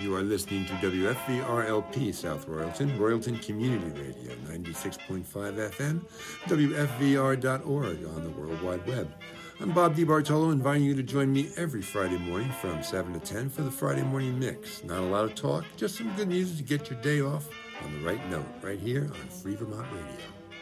You are listening to WFVRLP South Royalton, Royalton Community Radio, 96.5 FM, WFVR.org on the World Wide Web. I'm Bob DiBartolo, inviting you to join me every Friday morning from 7 to 10 for the Friday Morning Mix. Not a lot of talk, just some good music to get your day off on the right note, right here on Free Vermont Radio.